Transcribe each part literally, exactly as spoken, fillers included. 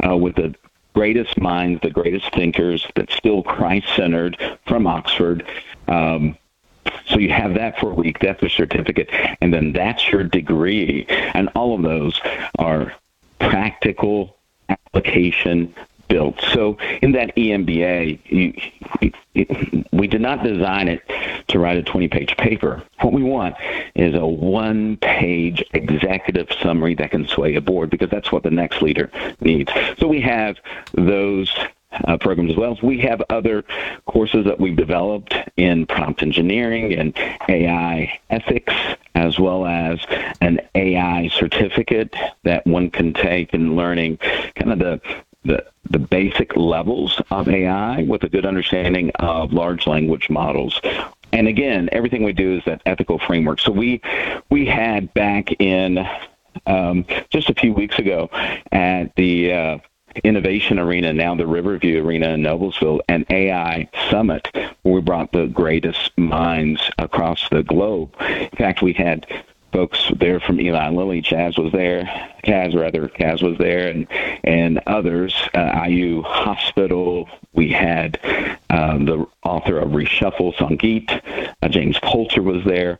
uh, with the greatest minds, the greatest thinkers, that's still Christ-centered from Oxford. Um, so you have that for a week. That's a certificate. And then that's your degree. And all of those are practical application built. So in that E M B A, you, you, it, we did not design it to write a twenty-page paper. What we want is a one-page executive summary that can sway a board, because that's what the next leader needs. So we have those uh, programs as well. We have other courses that we've developed in prompt engineering and A I ethics, as well as an A I certificate that one can take in learning kind of the the the basic levels of A I with a good understanding of large language models. And again, everything we do is that ethical framework. So we we had back in um, just a few weeks ago at the uh, Innovation Arena, now the Riverview Arena in Noblesville, an A I summit where we brought the greatest minds across the globe. In fact, we had folks there from Eli Lilly. Chaz was there. Kaz, rather. Kaz was there, and and others. Uh, I U Hospital. We had um, the author of Reshuffle, Sangeet. Uh, James Poulter was there.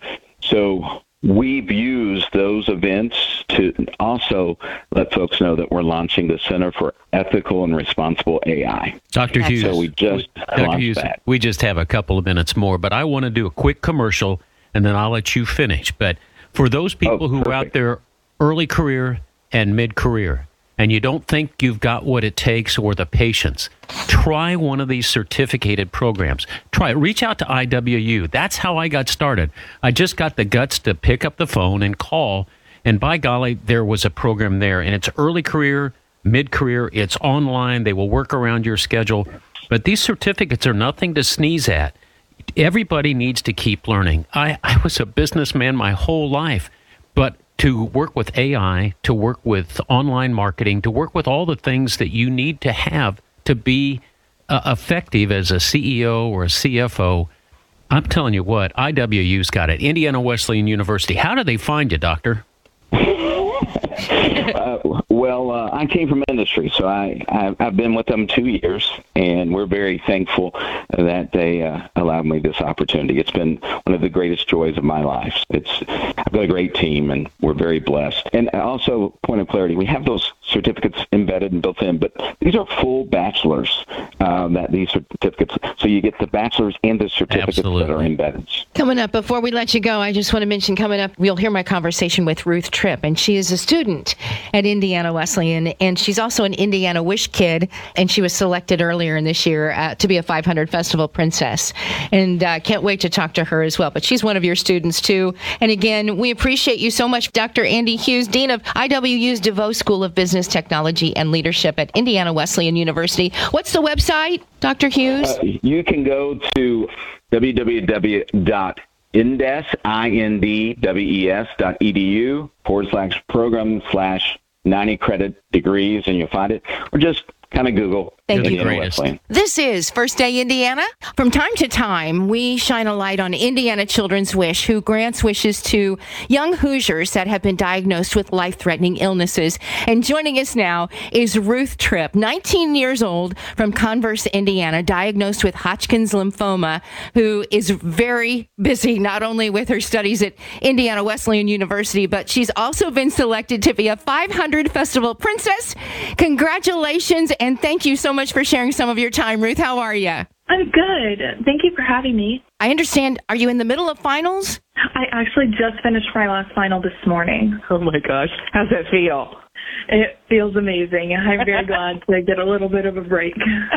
So we've used those events to also let folks know that we're launching the Center for Ethical and Responsible A I. Doctor Hughes, so we just Doctor launched Hughes, that. We just have a couple of minutes more, but I want to do a quick commercial, and then I'll let you finish. But for those people Oh, who are out there early career and mid-career, and you don't think you've got what it takes or the patience, try one of these certificated programs. Try it. Reach out to I W U. That's how I got started. I just got the guts to pick up the phone and call, and by golly, there was a program there. And it's early career, mid-career, it's online. They will work around your schedule. But these certificates are nothing to sneeze at. Everybody needs to keep learning. I, I was a businessman my whole life, but to work with A I, to work with online marketing, to work with all the things that you need to have to be uh, effective as a C E O or a C F O, I'm telling you what, I W U's got it. Indiana Wesleyan University. How do they find you, Doctor? uh, well, uh, I came from industry, so I, I, I've been with them two years, and we're very thankful that they uh, allowed me this opportunity. It's been one of the greatest joys of my life. It's I've got a great team, and we're very blessed. And also, point of clarity, we have those certificates embedded and built in, but these are full bachelors, um, that these certificates. So you get the bachelors and the certificates Absolutely. that are embedded. Coming up, before we let you go, I just want to mention coming up, we'll hear my conversation with Ruth Tripp, and she is a student at Indiana Wesleyan, and she's also an Indiana Wish Kid, and she was selected earlier in this year uh, to be a five hundred Festival Princess, and uh, can't wait to talk to her as well. But she's one of your students, too. And again, we appreciate you so much, Doctor Andy Hughes, Dean of I W U's DeVoe School of Business, Technology, and Leadership at Indiana Wesleyan University. What's the website, Doctor Hughes? Uh, you can go to w w w dot indes, I N D W E S dot E D U forward slash program slash ninety credit degrees, and you'll find it. Or just kind of Google. Thank you. Indiana Wesleyan. This is First Day Indiana. From time to time, we shine a light on Indiana Children's Wish, who grants wishes to young Hoosiers that have been diagnosed with life-threatening illnesses. And joining us now is Ruth Tripp, nineteen years old, from Converse, Indiana, diagnosed with Hodgkin's lymphoma, who is very busy not only with her studies at Indiana Wesleyan University, but she's also been selected to be a five hundred Festival Princess. Congratulations, and thank you so much for sharing some of your time. Ruth, how are you? I'm good. Thank you for having me. I understand, are you in the middle of finals? I actually just finished my last final this morning. Oh my gosh. How's that feel? It feels amazing. I'm very glad to get a little bit of a break.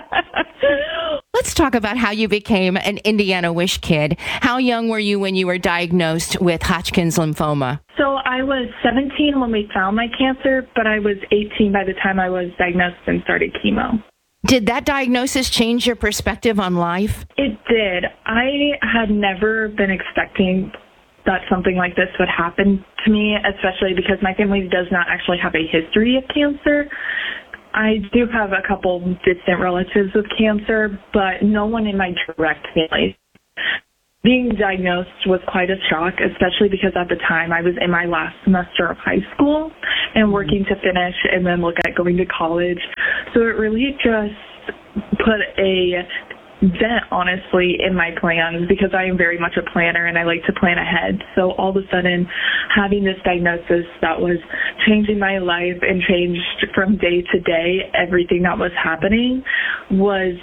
Let's talk about how you became an Indiana Wish Kid. How young were you when you were diagnosed with Hodgkin's lymphoma? So I was seventeen when we found my cancer, but I was eighteen by the time I was diagnosed and started chemo. Did that diagnosis change your perspective on life? It did. I had never been expecting that something like this would happen to me, especially because my family does not actually have a history of cancer. I do have a couple distant relatives with cancer, but no one in my direct family. Being diagnosed was quite a shock, especially because at the time I was in my last semester of high school and working to finish and then look at going to college. So it really just put a dent, honestly, in my plans, because I am very much a planner and I like to plan ahead. So all of a sudden, having this diagnosis that was changing my life and changed from day to day, everything that was happening was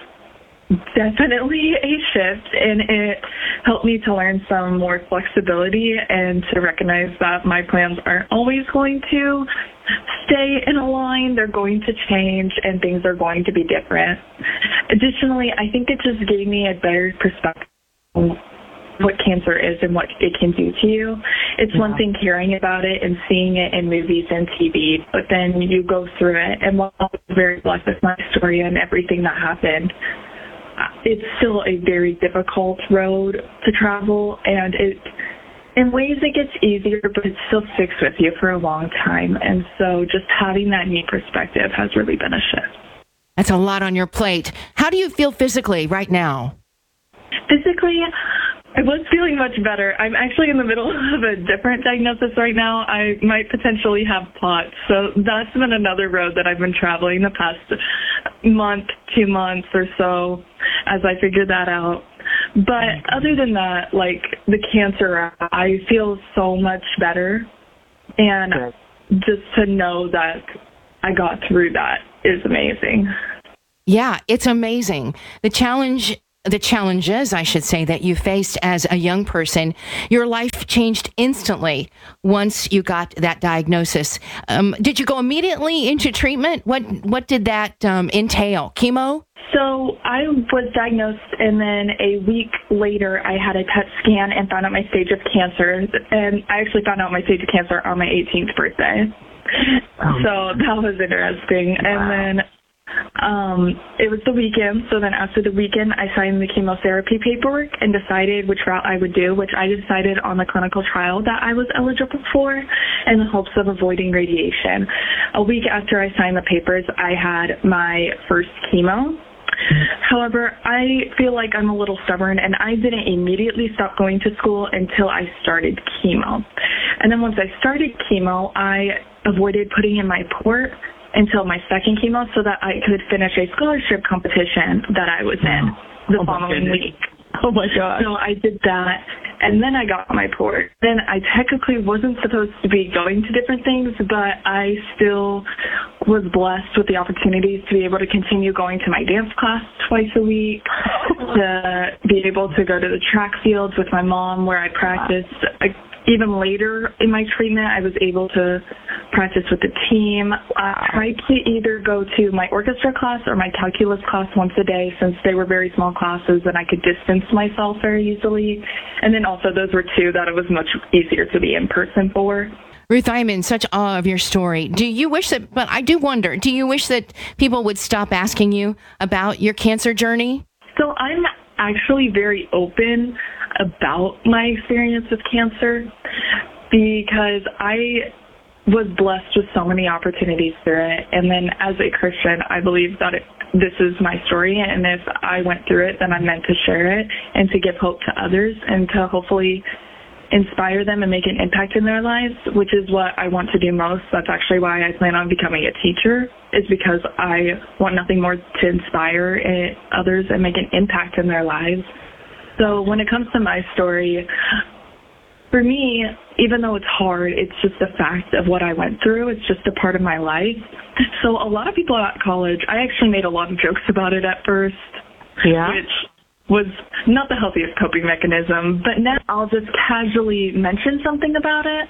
definitely a shift, and it helped me to learn some more flexibility and to recognize that my plans aren't always going to stay in a line. They're going to change and things are going to be different. Additionally, I think it just gave me a better perspective on what cancer is and what it can do to you. It's yeah. one thing hearing about it and seeing it in movies and T V, but then you go through it, and while I was very blessed with my story and everything that happened, it's still a very difficult road to travel, and it, in ways it gets easier, but it still sticks with you for a long time. And so just having that new perspective has really been a shift. That's a lot on your plate. How do you feel physically right now? Physically, I was feeling much better. I'm actually in the middle of a different diagnosis right now. I might potentially have POTS. So that's been another road that I've been traveling the past month, two months or so as I figure that out. But other than that, like the cancer, I feel so much better. And just to know that I got through that is amazing. Yeah, it's amazing. The challenge The challenges, I should say, that you faced as a young person, your life changed instantly once you got that diagnosis. Um, did you go immediately into treatment? What what did that um, entail? Chemo? So I was diagnosed, and then a week later, I had a P E T scan and found out my stage of cancer. And I actually found out my stage of cancer on my eighteenth birthday. Oh. So that was interesting. Wow. And then Um, it was the weekend, so then after the weekend, I signed the chemotherapy paperwork and decided which route I would do, which I decided on the clinical trial that I was eligible for in the hopes of avoiding radiation. A week after I signed the papers, I had my first chemo. However, I feel like I'm a little stubborn, and I didn't immediately stop going to school until I started chemo. And then once I started chemo, I avoided putting in my port until my second chemo so that I could finish a scholarship competition that I was in the oh following week. Oh my God. So I did that, and then I got my port. Then I technically wasn't supposed to be going to different things, but I still was blessed with the opportunities to be able to continue going to my dance class twice a week, to be able to go to the track fields with my mom where I practiced. I, Even later in my treatment, I was able to practice with the team. I tried to either go to my orchestra class or my calculus class once a day, since they were very small classes and I could distance myself very easily. And then also those were two that it was much easier to be in person for. Ruth, I am in such awe of your story. Do you wish that, but I do wonder, do you wish that people would stop asking you about your cancer journey? So I'm actually very open about my experience with cancer, because I was blessed with so many opportunities through it. And then as a Christian, I believe that it, this is my story, and if I went through it, then I'm meant to share it and to give hope to others and to hopefully inspire them and make an impact in their lives, which is what I want to do most. That's actually why I plan on becoming a teacher, is because I want nothing more to inspire others and make an impact in their lives. So when it comes to my story, for me, even though it's hard, it's just a fact of what I went through. It's just a part of my life. So a lot of people at college, I actually made a lot of jokes about it at first, yeah. which was not the healthiest coping mechanism. But now I'll just casually mention something about it,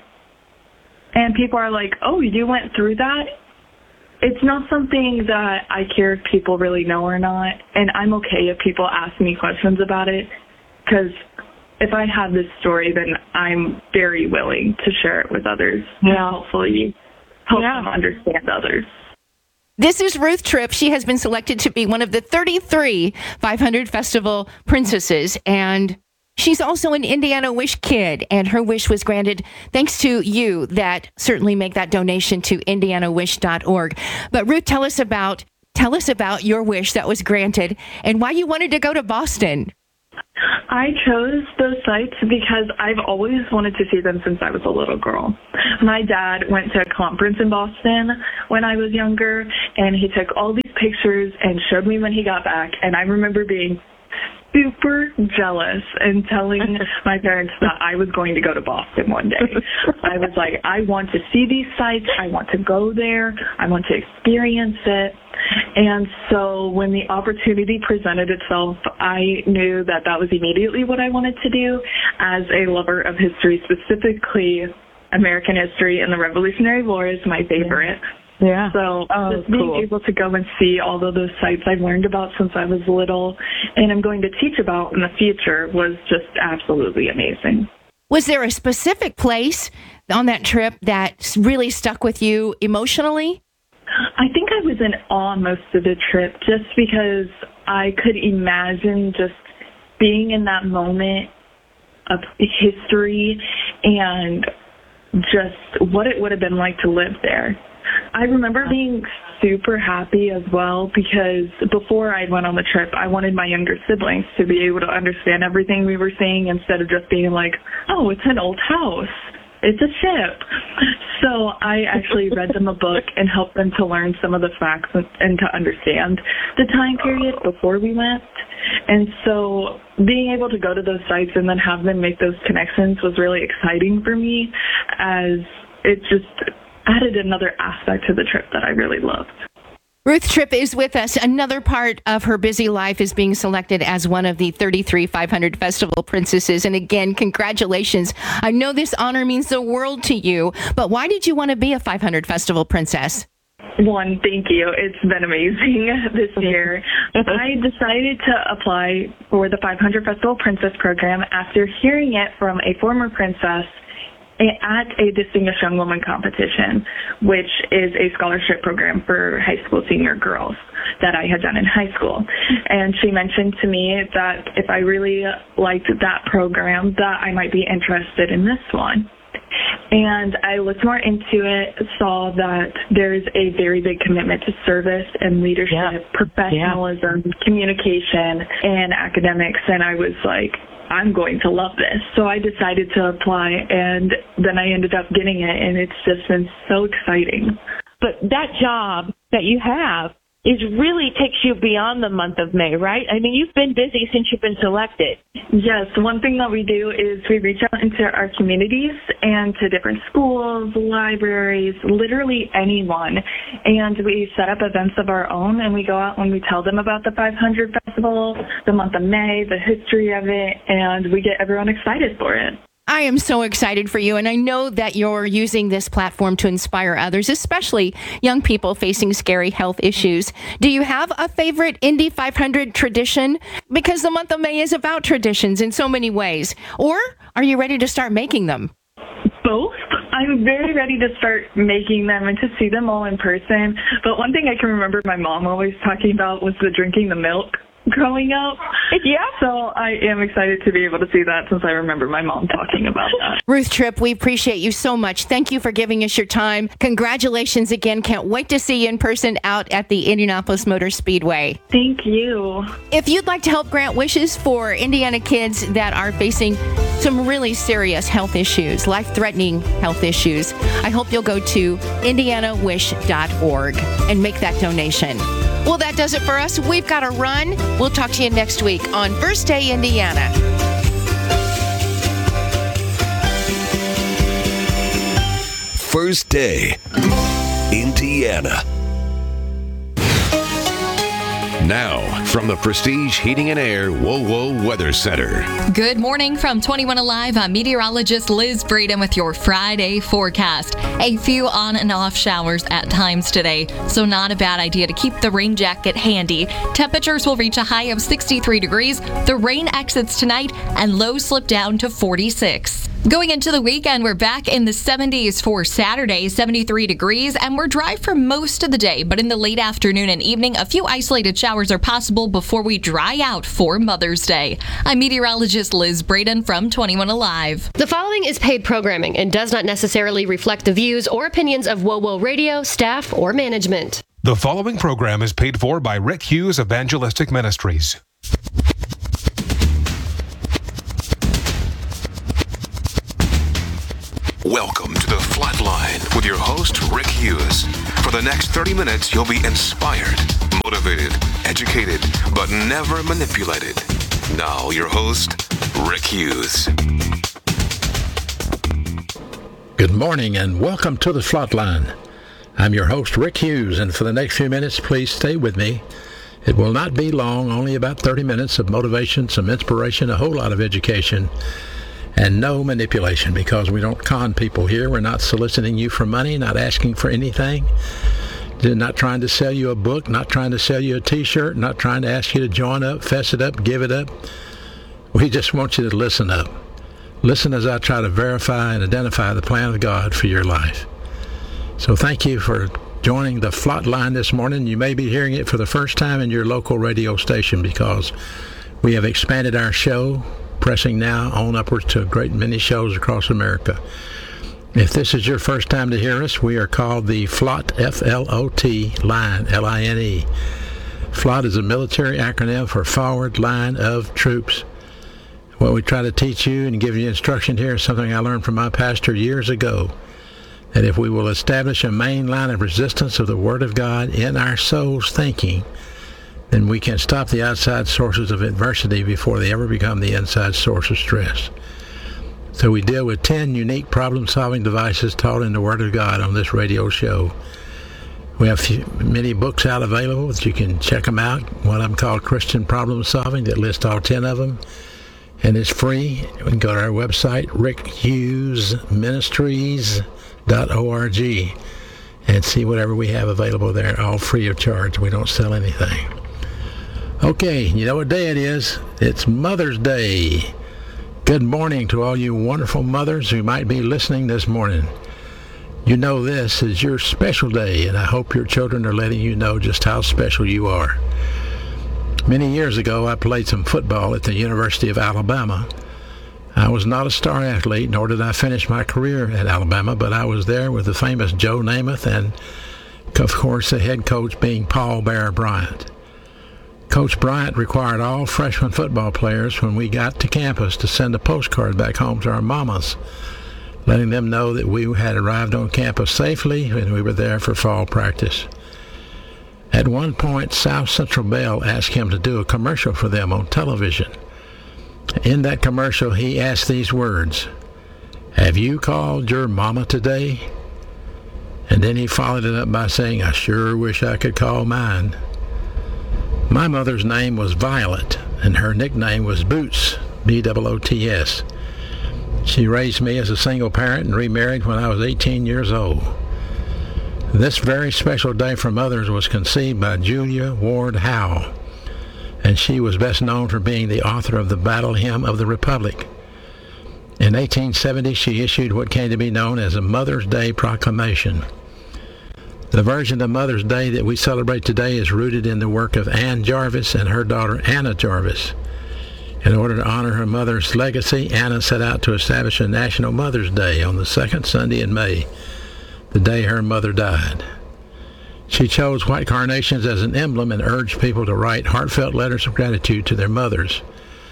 and people are like, oh, you went through that? It's not something that I care if people really know or not, and I'm okay if people ask me questions about it, because if I have this story, then I'm very willing to share it with others. Yeah. And hopefully help yeah. them understand others. This is Ruth Tripp. She has been selected to be one of the thirty-three five hundred Festival Princesses, and she's also an Indiana Wish kid, and her wish was granted thanks to you that certainly make that donation to indiana wish dot org. But Ruth, tell us about tell us about your wish that was granted and why you wanted to go to Boston. I chose those sites because I've always wanted to see them since I was a little girl. My dad went to a conference in Boston when I was younger, and he took all these pictures and showed me when he got back, and I remember being super jealous and telling my parents that I was going to go to Boston one day. I was like, I want to see these sites. I want to go there. I want to experience it. And so when the opportunity presented itself, I knew that that was immediately what I wanted to do as a lover of history, specifically American history, and the Revolutionary War is my favorite. Yeah. So oh, just being cool. able to go and see all of those sites I've learned about since I was little and I'm going to teach about in the future was just absolutely amazing. Was there a specific place on that trip that really stuck with you emotionally? I think I was in awe most of the trip just because I could imagine just being in that moment of history and just what it would have been like to live there. I remember being super happy as well because before I went on the trip, I wanted my younger siblings to be able to understand everything we were seeing instead of just being like, oh, it's an old house. It's a ship. So I actually read them a book and helped them to learn some of the facts and, and to understand the time period before we went. And so being able to go to those sites and then have them make those connections was really exciting for me, as it just added another aspect to the trip that I really loved. Ruth Tripp is with us. Another part of her busy life is being selected as one of the thirty-three five hundred Festival Princesses. And again, congratulations. I know this honor means the world to you, but why did you want to be a five hundred Festival Princess? One, thank you. It's been amazing this year. I decided to apply for the five hundred Festival Princess program after hearing it from a former princess at a Distinguished Young Woman competition, which is a scholarship program for high school senior girls that I had done in high school. And she mentioned to me that if I really liked that program, that I might be interested in this one. And I looked more into it, saw that there's a very big commitment to service and leadership, yeah. professionalism, yeah. communication, and academics. And I was like, I'm going to love this. So I decided to apply, and then I ended up getting it, and it's just been so exciting. But that job that you have is really takes you beyond the month of May, right? I mean, you've been busy since you've been selected. Yes, one thing that we do is we reach out into our communities and to different schools, libraries, literally anyone, and we set up events of our own, and we go out and we tell them about the five hundred Festival, the month of May, the history of it, and we get everyone excited for it. I am so excited for you, and I know that you're using this platform to inspire others, especially young people facing scary health issues. Do you have a favorite Indy five hundred tradition? Because the month of May is about traditions in so many ways. Or are you ready to start making them? Both. I'm very ready to start making them and to see them all in person. But one thing I can remember my mom always talking about was the drinking the milk growing up. Yeah. So I am excited to be able to see that since I remember my mom talking about that. Ruth Tripp, we appreciate you so much. Thank you for giving us your time. Congratulations again. Can't wait to see you in person out at the Indianapolis Motor Speedway. Thank you. If you'd like to help grant wishes for Indiana kids that are facing some really serious health issues, life-threatening health issues, I hope you'll go to indiana wish dot org and make that donation. Well, that does it for us. We've got to run. We'll talk to you next week on First Day Indiana. First Day Indiana. Now, from the Prestige Heating and Air WoWo Weather Center. Good morning from twenty-one Alive. I'm meteorologist Liz Braden with your Friday forecast. A few on and off showers at times today, so not a bad idea to keep the rain jacket handy. Temperatures will reach a high of sixty-three degrees. The rain exits tonight and lows slip down to forty-six. Going into the weekend, we're back in the seventies for Saturday, seventy-three degrees, and we're dry for most of the day. But in the late afternoon and evening, a few isolated showers are possible before we dry out for Mother's Day. I'm meteorologist Liz Braden from twenty-one Alive. The following is paid programming and does not necessarily reflect the views or opinions of WoWo Radio, staff, or management. The following program is paid for by Rick Hughes Evangelistic Ministries. Welcome to the Flatline with your host, Rick Hughes. For the next thirty minutes, you'll be inspired, motivated, educated, but never manipulated. Now, your host, Rick Hughes. Good morning and welcome to the Flatline. I'm your host, Rick Hughes, and for the next few minutes, please stay with me. It will not be long, only about thirty minutes of motivation, some inspiration, a whole lot of education, and no manipulation, because we don't con people here. We're not soliciting you for money, not asking for anything. They're not trying to sell you a book, not trying to sell you a t-shirt, not trying to ask you to join up, fess it up, give it up. We just want you to listen up. Listen as I try to verify and identify the plan of God for your life. So thank you for joining the Flatline this morning. You may be hearing it for the first time in your local radio station, because we have expanded our show, pressing now on upwards to a great many shows across America. If this is your first time to hear us, we are called the FLOT, F L O T, line, L I N E. FLOT is a military acronym for Forward Line of Troops. What we try to teach you and give you instruction here is something I learned from my pastor years ago, that if we will establish a main line of resistance of the Word of God in our soul's thinking, then we can stop the outside sources of adversity before they ever become the inside source of stress. So we deal with ten unique problem-solving devices taught in the Word of God on this radio show. We have few, many books out available that you can check them out. One of them called Christian Problem Solving that lists all ten of them. And it's free. You can go to our website, rick hughes ministries dot org, and see whatever we have available there, all free of charge. We don't sell anything. Okay, you know what day it is? It's Mother's Day. Good morning to all you wonderful mothers who might be listening this morning. You know this is your special day, and I hope your children are letting you know just how special you are. Many years ago, I played some football at the University of Alabama. I was not a star athlete, nor did I finish my career at Alabama, but I was there with the famous Joe Namath and, of course, the head coach being Paul Bear Bryant. Coach Bryant required all freshman football players when we got to campus to send a postcard back home to our mamas, letting them know that we had arrived on campus safely and we were there for fall practice. At one point, South Central Bell asked him to do a commercial for them on television. In that commercial, he asked these words, "Have you called your mama today?" And then he followed it up by saying, "I sure wish I could call mine." My mother's name was Violet, and her nickname was Boots, B O O T S. She raised me as a single parent and remarried when I was eighteen years old. This very special day for mothers was conceived by Julia Ward Howe, and she was best known for being the author of the Battle Hymn of the Republic. In eighteen seventy, she issued what came to be known as a Mother's Day Proclamation. The version of Mother's Day that we celebrate today is rooted in the work of Ann Jarvis and her daughter Anna Jarvis. In order to honor her mother's legacy, Anna set out to establish a National Mother's Day on the second Sunday in May, the day her mother died. She chose white carnations as an emblem and urged people to write heartfelt letters of gratitude to their mothers.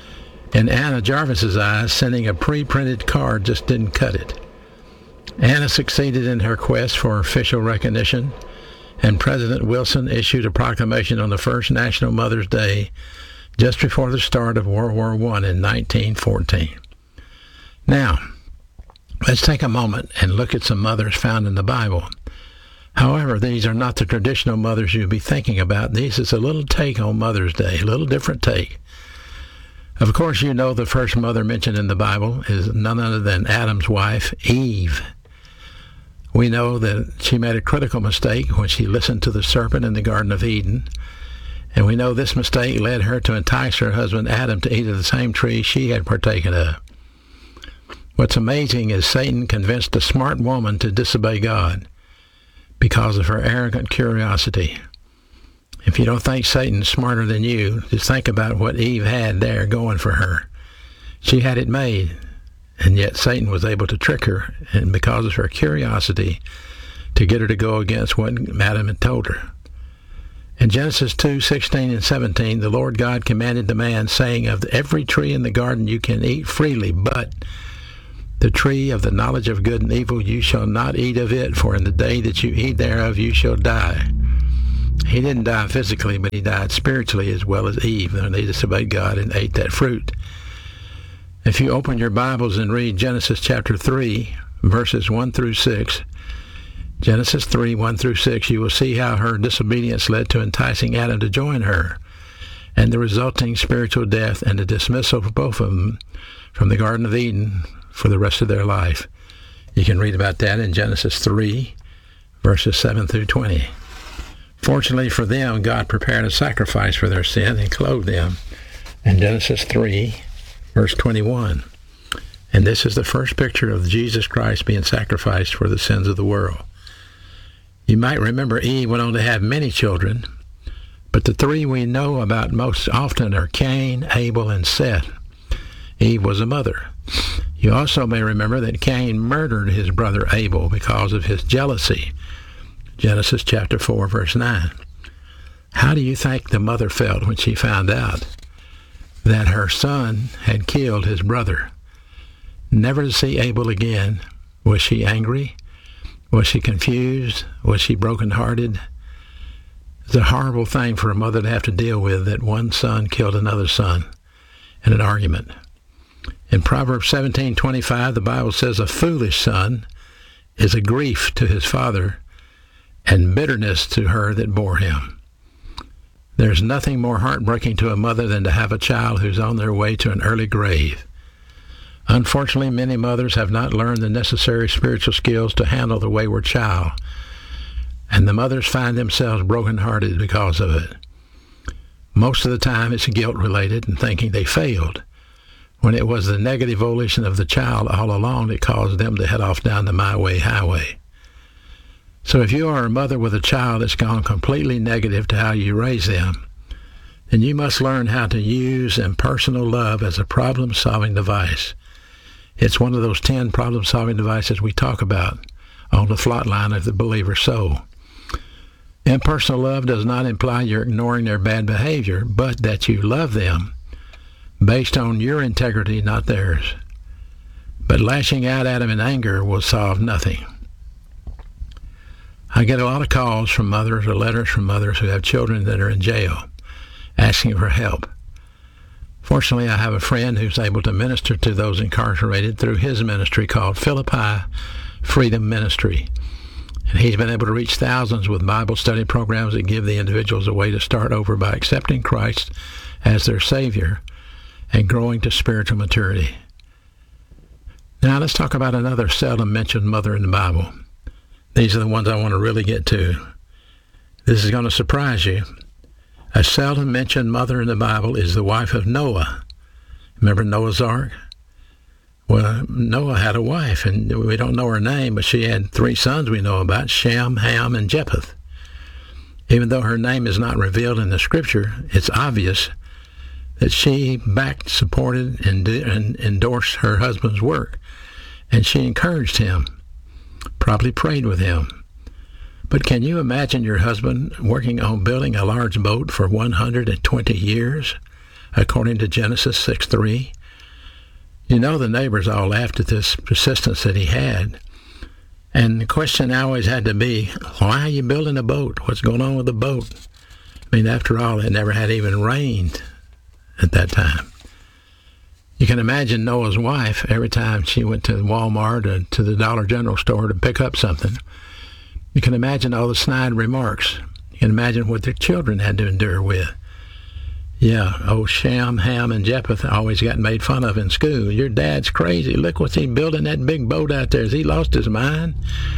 In Anna Jarvis's eyes, sending a pre-printed card just didn't cut it. Anna succeeded in her quest for official recognition, and President Wilson issued a proclamation on the first National Mother's Day just before the start of World War One in nineteen fourteen. Now, let's take a moment and look at some mothers found in the Bible. However, these are not the traditional mothers you'd be thinking about. This is a little take on Mother's Day, a little different take. Of course, you know the first mother mentioned in the Bible is none other than Adam's wife, Eve. We know that she made a critical mistake when she listened to the serpent in the Garden of Eden, and we know this mistake led her to entice her husband Adam to eat of the same tree she had partaken of. What's amazing is Satan convinced a smart woman to disobey God because of her arrogant curiosity. If you don't think Satan's smarter than you, just think about what Eve had there going for her. She had it made, and yet Satan was able to trick her, and because of her curiosity, to get her to go against what Adam had told her. In Genesis two, sixteen and seventeen, the Lord God commanded the man, saying, "Of every tree in the garden you can eat freely, but The tree of the knowledge of good and evil, you shall not eat of it, for in the day that you eat thereof you shall die. He didn't die physically, but he died spiritually as well as Eve, and they disobeyed God and ate that fruit. If you open your Bibles and read Genesis chapter three, verses one through six, Genesis three, one through six, you will see how her disobedience led to enticing Adam to join her, and the resulting spiritual death and the dismissal of both of them from the Garden of Eden for the rest of their life. You can read about that in Genesis three, verses seven through twenty. Fortunately for them, God prepared a sacrifice for their sin and clothed them in Genesis three, verse twenty-one. And this is the first picture of Jesus Christ being sacrificed for the sins of the world. You might remember Eve went on to have many children, but the three we know about most often are Cain, Abel, and Seth. Eve was a mother. You also may remember that Cain murdered his brother Abel because of his jealousy. Genesis chapter four, verse nine. How do you think the mother felt when she found out that her son had killed his brother? Never to see Abel again. Was she angry? Was she confused? Was she brokenhearted? It's a horrible thing for a mother to have to deal with, that one son killed another son in an argument. In Proverbs seventeen twenty-five, the Bible says, a foolish son is a grief to his father, and bitterness to her that bore him. There's nothing more heartbreaking to a mother than to have a child who's on their way to an early grave. Unfortunately, many mothers have not learned the necessary spiritual skills to handle the wayward child, and the mothers find themselves brokenhearted because of it. Most of the time, it's guilt-related and thinking they failed, when it was the negative volition of the child all along that caused them to head off down the my way highway. So if you are a mother with a child that's gone completely negative to how you raise them, then you must learn how to use impersonal love as a problem-solving device. It's one of those ten problem-solving devices we talk about on the Flatline of the Believer's Soul. Impersonal love does not imply you're ignoring their bad behavior, but that you love them based on your integrity, not theirs. But lashing out at them in anger will solve nothing. I get a lot of calls from mothers or letters from mothers who have children that are in jail asking for help. Fortunately, I have a friend who's able to minister to those incarcerated through his ministry called Philippi Freedom Ministry. And he's been able to reach thousands with Bible study programs that give the individuals a way to start over by accepting Christ as their Savior and growing to spiritual maturity. Now let's talk about another seldom mentioned mother in the Bible. These are the ones I want to really get to. This is going to surprise you. A seldom mentioned mother in the Bible is the wife of Noah. Remember Noah's Ark? Well, Noah had a wife, and we don't know her name, but she had three sons we know about, Shem, Ham, and Japheth. Even though her name is not revealed in the Scripture, it's obvious that she backed, supported, and, and endorsed her husband's work, and she encouraged him, probably prayed with him. But can you imagine your husband working on building a large boat for one hundred twenty years, according to Genesis six three? You know the neighbors all laughed at this persistence that he had. And the question always had to be, why are you building a boat? What's going on with the boat? I mean, after all, it never had even rained at that time. You can imagine Noah's wife, every time she went to Walmart or to the Dollar General store to pick up something, you can imagine all the snide remarks. You can imagine what their children had to endure with. Yeah, old Shem, Ham, and Japheth always got made fun of in school. Your dad's crazy. Look what's he building that big boat out there. Has he lost his mind?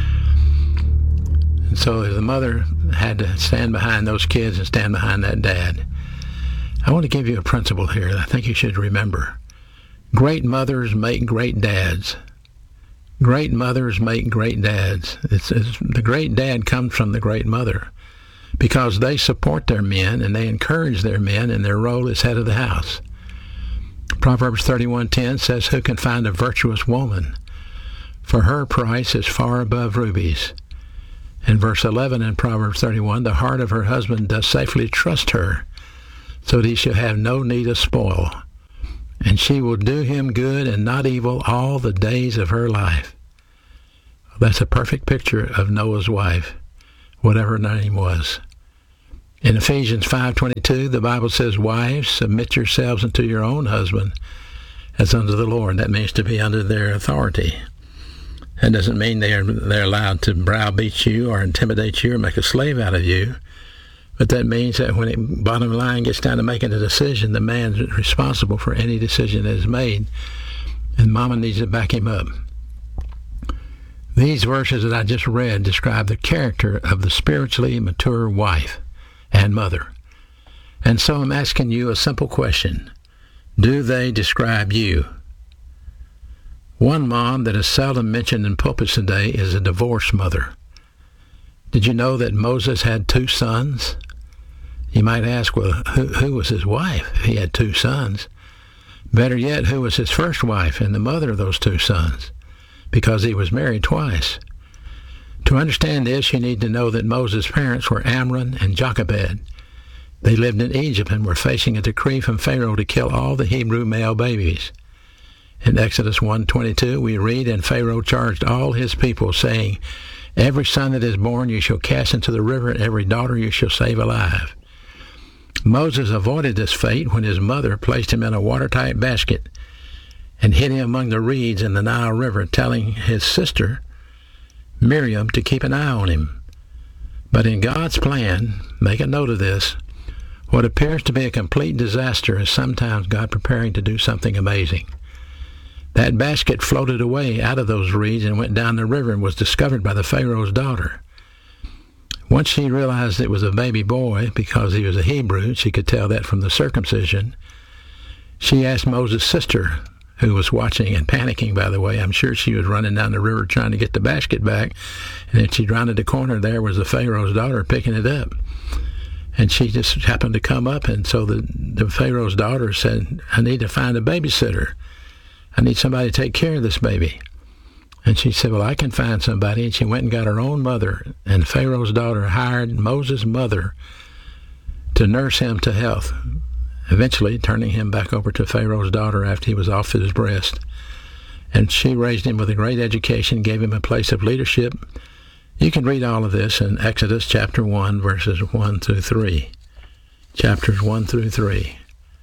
And so the mother had to stand behind those kids and stand behind that dad. I want to give you a principle here that I think you should remember. Great mothers make great dads. Great mothers make great dads. It's, it's, the great dad comes from the great mother, because they support their men and they encourage their men in their role as head of the house. Proverbs thirty-one ten says, who can find a virtuous woman? For her price is far above rubies. In verse eleven in Proverbs thirty-one, the heart of her husband does safely trust her, so that he shall have no need of spoil. and she will do him good and not evil all the days of her life. That's a perfect picture of Noah's wife, whatever her name was. In Ephesians five twenty-two, the Bible says, "Wives, submit yourselves unto your own husband as unto the Lord." That means to be under their authority. That doesn't mean they are they're allowed to browbeat you or intimidate you or make a slave out of you. But that means that when it bottom line gets down to making a decision, the man's responsible for any decision that is made, and Mama needs to back him up. These verses that I just read describe the character of the spiritually mature wife and mother. And so I'm asking you a simple question. Do they describe you? One mom that is seldom mentioned in pulpits today is a divorced mother. Did you know that Moses had two sons? You might ask, well, who, who was his wife if he had two sons? Better yet, who was his first wife and the mother of those two sons? Because he was married twice. To understand this, you need to know that Moses' parents were Amram and Jochebed. They lived in Egypt and were facing a decree from Pharaoh to kill all the Hebrew male babies. In Exodus one twenty-two, we read, "And Pharaoh charged all his people, saying, Every son that is born you shall cast into the river, and every daughter you shall save alive." Moses avoided this fate when his mother placed him in a watertight basket and hid him among the reeds in the Nile River, telling his sister, Miriam, to keep an eye on him. But in God's plan, make a note of this, what appears to be a complete disaster is sometimes God preparing to do something amazing. That basket floated away out of those reeds and went down the river and was discovered by the Pharaoh's daughter. Once she realized it was a baby boy, because he was a Hebrew, she could tell that from the circumcision, she asked Moses' sister, who was watching and panicking, by the way. I'm sure she was running down the river trying to get the basket back, and then she rounded the corner. There was the Pharaoh's daughter picking it up. And she just happened to come up, and so the, the Pharaoh's daughter said, "I need to find a babysitter. I need somebody to take care of this baby." And she said, "Well, I can find somebody." And she went and got her own mother, and Pharaoh's daughter hired Moses' mother to nurse him to health, eventually turning him back over to Pharaoh's daughter after he was off his breast. And she raised him with a great education, gave him a place of leadership. You can read all of this in Exodus chapter one, verses one through three. Chapters one through three.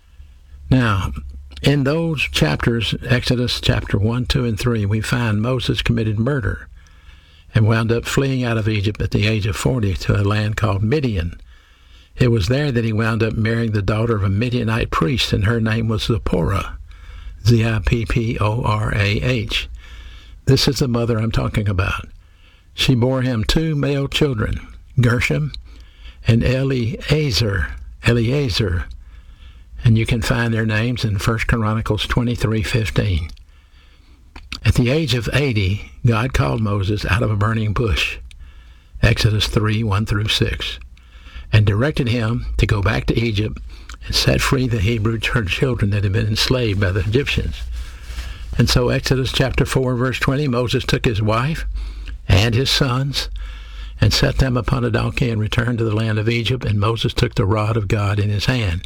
Now, in those chapters, Exodus chapter one, two, and three, we find Moses committed murder and wound up fleeing out of Egypt at the age of forty to a land called Midian. It was there that he wound up marrying the daughter of a Midianite priest, and her name was Zipporah, Z I P P O R A H. This is the mother I'm talking about. She bore him two male children, Gershom and Eliezer. Eliezer. And you can find their names in First Chronicles twenty-three fifteen. At the age of eighty, God called Moses out of a burning bush, Exodus three, one through six, and directed him to go back to Egypt and set free the Hebrew children that had been enslaved by the Egyptians. And so Exodus chapter four, verse twenty, Moses took his wife and his sons and set them upon a donkey and returned to the land of Egypt, and Moses took the rod of God in his hand.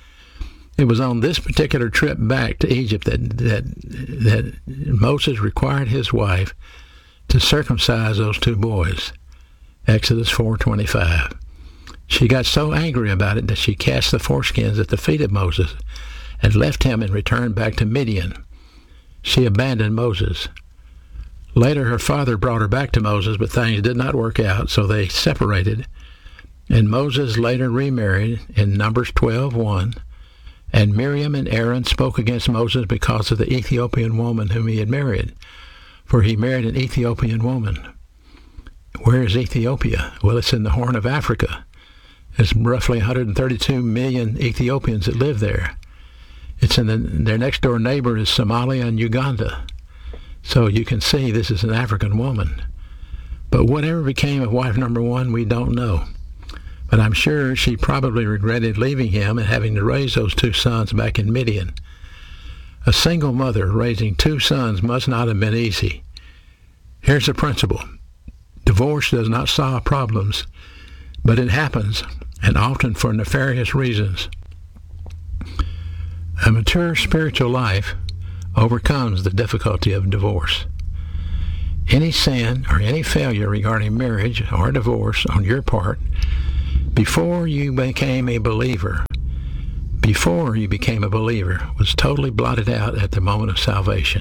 It was on this particular trip back to Egypt that, that that Moses required his wife to circumcise those two boys. Exodus four twenty-five. She got so angry about it that she cast the foreskins at the feet of Moses and left him and returned back to Midian. She abandoned Moses. Later, her father brought her back to Moses, but things did not work out, so they separated. And Moses later remarried in Numbers twelve one. And Miriam and Aaron spoke against Moses because of the Ethiopian woman whom he had married, for he married an Ethiopian woman. Where is Ethiopia? Well, it's in the Horn of Africa. There's roughly one hundred thirty-two million Ethiopians that live there. It's in the, their next door neighbor is Somalia and Uganda. So you can see this is an African woman. But whatever became of wife number one, we don't know. But I'm sure she probably regretted leaving him and having to raise those two sons back in Midian. A single mother raising two sons must not have been easy. Here's the principle. Divorce does not solve problems, but it happens, and often for nefarious reasons. A mature spiritual life overcomes the difficulty of divorce. Any sin or any failure regarding marriage or divorce on your part before you became a believer, before you became a believer, was totally blotted out at the moment of salvation.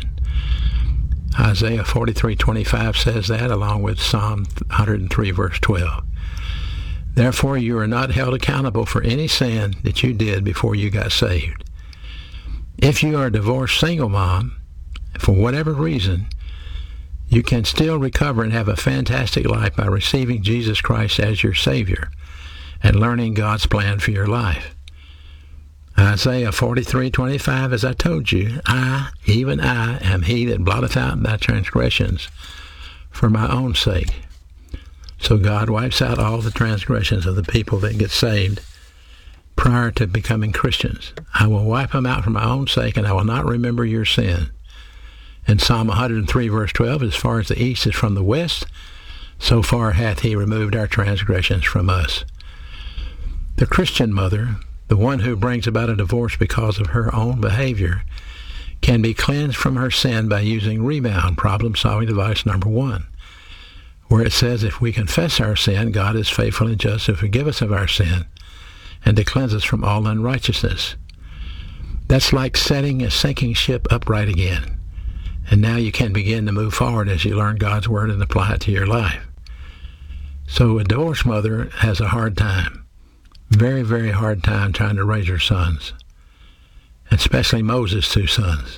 Isaiah forty-three twenty-five says that, along with Psalm one oh three verse twelve. Therefore, you are not held accountable for any sin that you did before you got saved. If you are a divorced single mom, for whatever reason, you can still recover and have a fantastic life by receiving Jesus Christ as your Savior and learning God's plan for your life. Isaiah forty-three twenty-five, as I told you, I, even I, am he that blotteth out thy transgressions for my own sake. So God wipes out all the transgressions of the people that get saved prior to becoming Christians. I will wipe them out for my own sake, and I will not remember your sin. In Psalm one oh three verse twelve, as far as the east is from the west, so far hath he removed our transgressions from us. The Christian mother, the one who brings about a divorce because of her own behavior, can be cleansed from her sin by using Rebound, problem-solving device number one, where it says if we confess our sin, God is faithful and just to forgive us of our sin and to cleanse us from all unrighteousness. That's like setting a sinking ship upright again. And now you can begin to move forward as you learn God's Word and apply it to your life. So a divorced mother has a hard time, very, very hard time trying to raise her sons, especially Moses' two sons.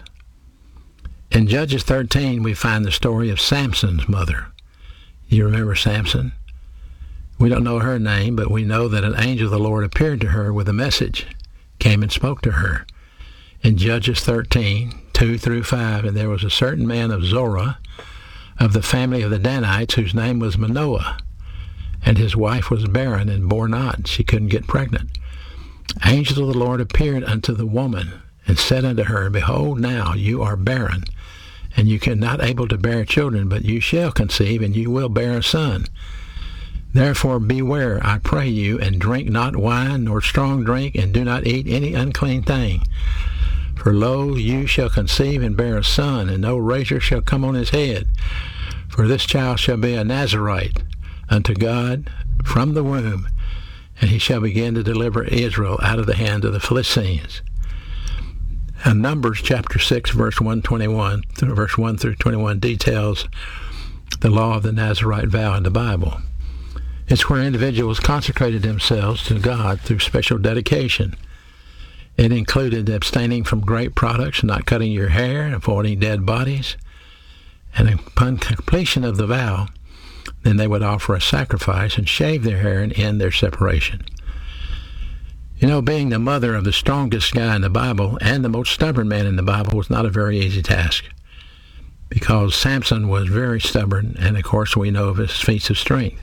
In Judges thirteen, we find the story of Samson's mother. You remember Samson? We don't know her name, but we know that an angel of the Lord appeared to her with a message, came and spoke to her. In Judges thirteen, two through five, and there was a certain man of Zorah, of the family of the Danites, whose name was Manoah, and his wife was barren and bore not. She couldn't get pregnant. Angel of the Lord appeared unto the woman, and said unto her, Behold, now you are barren, and you cannot able to bear children, but you shall conceive, and you will bear a son. Therefore beware, I pray you, and drink not wine nor strong drink, and do not eat any unclean thing. For lo, you shall conceive and bear a son, and no razor shall come on his head. For this child shall be a Nazarite unto God from the womb, and he shall begin to deliver Israel out of the hand of the Philistines. And Numbers chapter six, verse one twenty-one, verse one through twenty-one details the law of the Nazarite vow in the Bible. It's where individuals consecrated themselves to God through special dedication. It included abstaining from grape products, not cutting your hair, avoiding dead bodies. And upon completion of the vow, then they would offer a sacrifice and shave their hair and end their separation. You know, being the mother of the strongest guy in the Bible and the most stubborn man in the Bible was not a very easy task, because Samson was very stubborn, and of course we know of his feats of strength.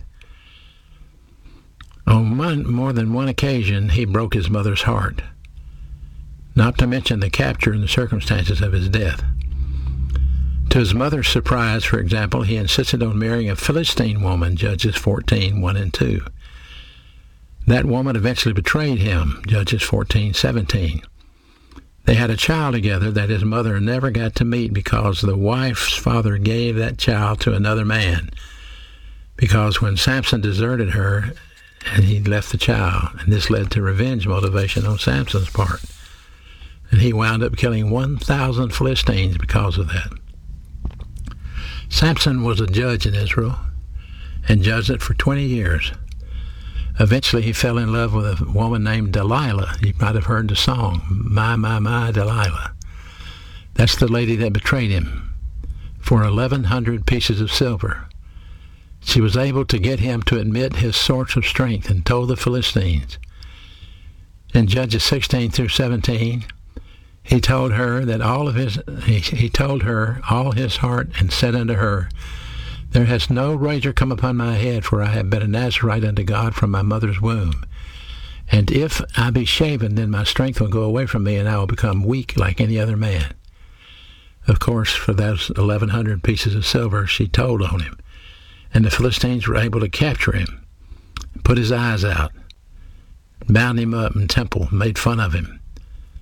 On one, more than one occasion, he broke his mother's heart, not to mention the capture and the circumstances of his death. To his mother's surprise, for example, he insisted on marrying a Philistine woman, Judges fourteen, one and two. That woman eventually betrayed him, Judges fourteen, seventeen. They had a child together that his mother never got to meet because the wife's father gave that child to another man. Because when Samson deserted her, and he left the child, and this led to revenge motivation on Samson's part. And he wound up killing one thousand Philistines because of that. Samson was a judge in Israel and judged it for twenty years. Eventually he fell in love with a woman named Delilah. You might have heard the song, My, My, My, Delilah. That's the lady that betrayed him for eleven hundred pieces of silver. She was able to get him to admit his source of strength and told the Philistines. In Judges sixteen through seventeen, he told her that all of his, he, he told her all his heart, and said unto her, There has no razor come upon my head, for I have been a Nazarite unto God from my mother's womb. And if I be shaven, then my strength will go away from me, and I will become weak like any other man. Of course, for those eleven hundred pieces of silver, she told on him. And the Philistines were able to capture him, put his eyes out, bound him up in the temple, made fun of him.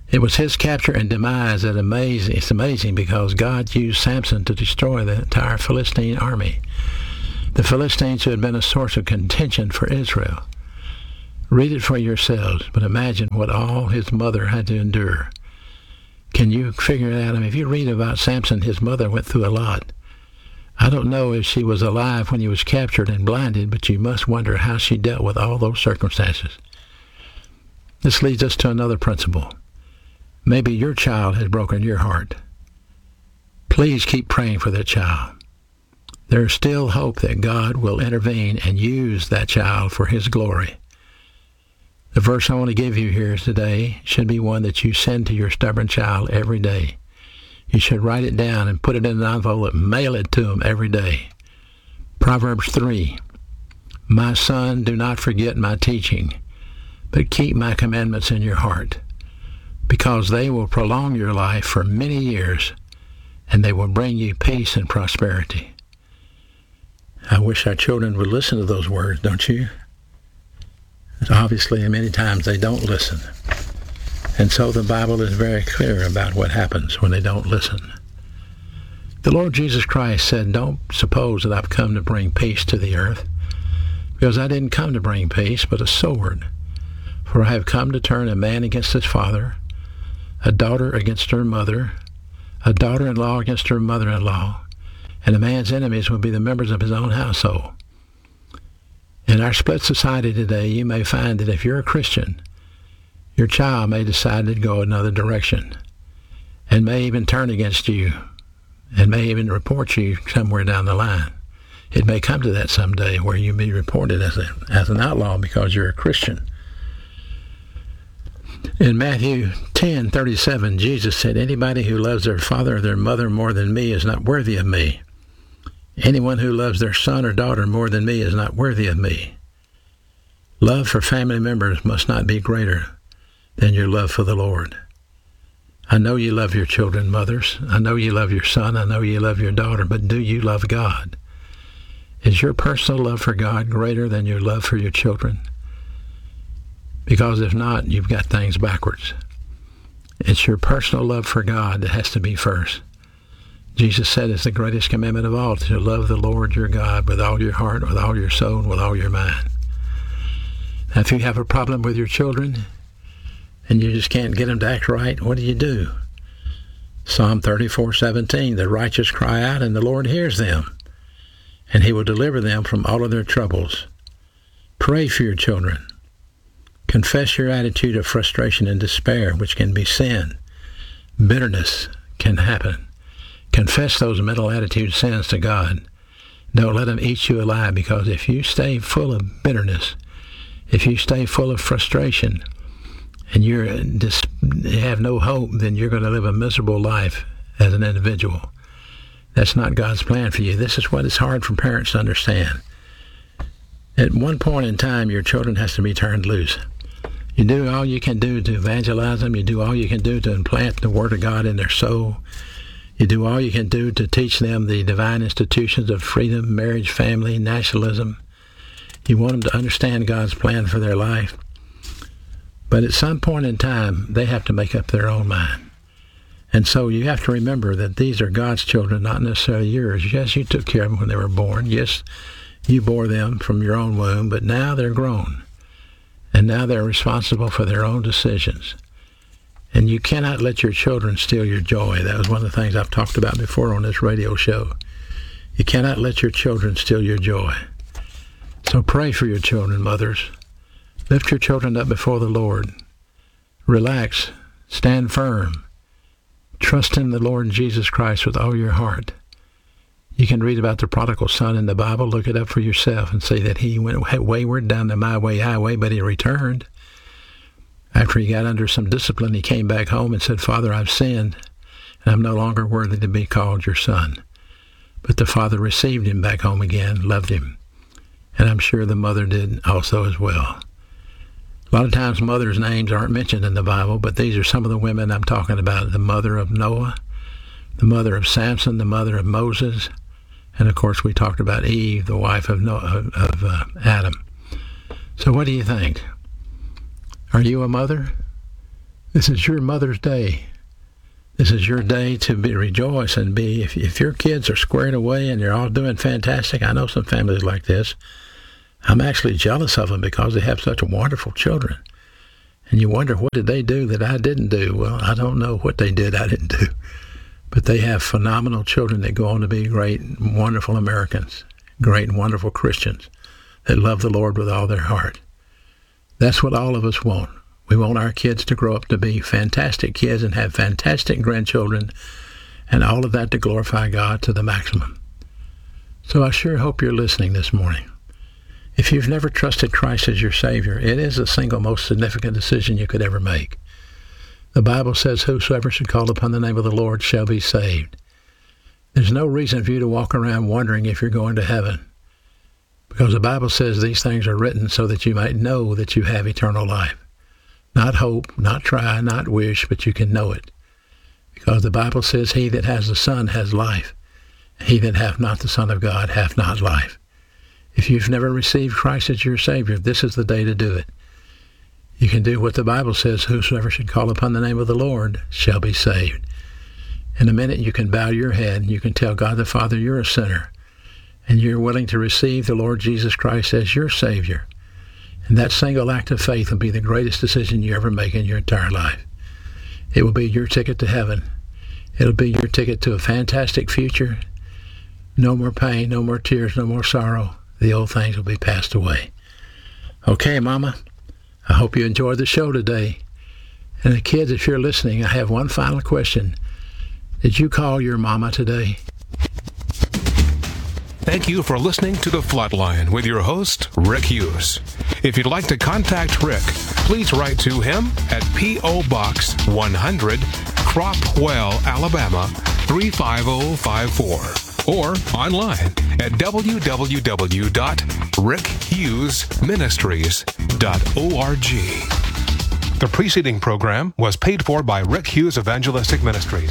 It was his capture and demise that amazing. It's amazing because God used Samson to destroy the entire Philistine army. The Philistines who had been a source of contention for Israel. Read it for yourselves, but imagine what all his mother had to endure. Can you figure it out? I mean, if you read about Samson, his mother went through a lot. I don't know if she was alive when he was captured and blinded, but you must wonder how she dealt with all those circumstances. This leads us to another principle. Maybe your child has broken your heart. Please keep praying for that child. There is still hope that God will intervene and use that child for his glory. The verse I want to give you here today should be one that you send to your stubborn child every day. You should write it down and put it in an envelope and mail it to him every day. Proverbs three, my son, do not forget my teaching, but keep my commandments in your heart, because they will prolong your life for many years, and they will bring you peace and prosperity. I wish our children would listen to those words, don't you? Obviously, many times they don't listen. And so the Bible is very clear about what happens when they don't listen. The Lord Jesus Christ said, don't suppose that I've come to bring peace to the earth, because I didn't come to bring peace, but a sword. For I have come to turn a man against his father, a daughter against her mother, a daughter-in-law against her mother-in-law, and a man's enemies will be the members of his own household. In our split society today, you may find that if you're a Christian, your child may decide to go another direction and may even turn against you and may even report you somewhere down the line. It may come to that someday where you be reported as a as an outlaw because you're a Christian. In Matthew ten thirty-seven, Jesus said, anybody who loves their father or their mother more than me is not worthy of me. Anyone who loves their son or daughter more than me is not worthy of me. Love for family members must not be greater than your love for the Lord. I know you love your children, mothers. I know you love your son. I know you love your daughter, but do you love God? Is your personal love for God greater than your love for your children? Because if not, you've got things backwards. It's your personal love for God that has to be first. Jesus said it's the greatest commandment of all, to love the Lord your God with all your heart, with all your soul, with all your mind. Now, if you have a problem with your children and you just can't get them to act right, what do you do? Psalm thirty-four seventeen, the righteous cry out and the Lord hears them, and he will deliver them from all of their troubles. Pray for your children. Confess your attitude of frustration and despair, which can be sin. Bitterness can happen. Confess those mental attitude sins to God. Don't let them eat you alive, because if you stay full of bitterness, if you stay full of frustration, and you're just you have no hope, then you're going to live a miserable life as an individual. That's not God's plan for you. This is what is hard for parents to understand. At one point in time, your children has to be turned loose. You do all you can do to evangelize them. You do all you can do to implant the Word of God in their soul. You do all you can do to teach them the divine institutions of freedom, marriage, family, nationalism. You want them to understand God's plan for their life. But at some point in time, they have to make up their own mind. And so you have to remember that these are God's children, not necessarily yours. Yes, you took care of them when they were born. Yes, you bore them from your own womb, but now they're grown. And now they're responsible for their own decisions. And you cannot let your children steal your joy. That was one of the things I've talked about before on this radio show. You cannot let your children steal your joy. So pray for your children, mothers. Lift your children up before the Lord. Relax. Stand firm. Trust in the Lord Jesus Christ with all your heart. You can read about the prodigal son in the Bible. Look it up for yourself and see that he went wayward down the my way highway, but he returned. After he got under some discipline, he came back home and said, Father, I've sinned, and I'm no longer worthy to be called your son. But the father received him back home again, loved him. And I'm sure the mother did also as well. A lot of times mothers' names aren't mentioned in the Bible, but these are some of the women I'm talking about. The mother of Noah, the mother of Samson, the mother of Moses, and of course we talked about Eve, the wife of, Noah, of uh, Adam. So what do you think? Are you a mother? This is your Mother's Day. This is your day to be rejoice and be, if, if your kids are squared away and they're all doing fantastic, I know some families like this. I'm actually jealous of them because they have such wonderful children. And you wonder, what did they do that I didn't do? Well, I don't know what they did I didn't do. But they have phenomenal children that go on to be great, wonderful Americans, great and wonderful Christians that love the Lord with all their heart. That's what all of us want. We want our kids to grow up to be fantastic kids and have fantastic grandchildren, and all of that to glorify God to the maximum. So I sure hope you're listening this morning. If you've never trusted Christ as your Savior, it is the single most significant decision you could ever make. The Bible says, whosoever should call upon the name of the Lord shall be saved. There's no reason for you to walk around wondering if you're going to heaven, because the Bible says these things are written so that you might know that you have eternal life. Not hope, not try, not wish, but you can know it. Because the Bible says, he that has the Son has life. He that hath not the Son of God hath not life. If you've never received Christ as your Savior, this is the day to do it. You can do what the Bible says, whosoever should call upon the name of the Lord shall be saved. In a minute, you can bow your head and you can tell God the Father you're a sinner and you're willing to receive the Lord Jesus Christ as your Savior. And that single act of faith will be the greatest decision you ever make in your entire life. It will be your ticket to heaven. It'll be your ticket to a fantastic future. No more pain, no more tears, no more sorrow. The old things will be passed away. Okay, Mama, I hope you enjoyed the show today. And the kids, if you're listening, I have one final question. Did you call your mama today? Thank you for listening to The Flatline with your host, Rick Hughes. If you'd like to contact Rick, please write to him at P O. Box one hundred, Cropwell, Alabama, three five zero five four. Or online at w w w dot rick hughes ministries dot org. The preceding program was paid for by Rick Hughes Evangelistic Ministries.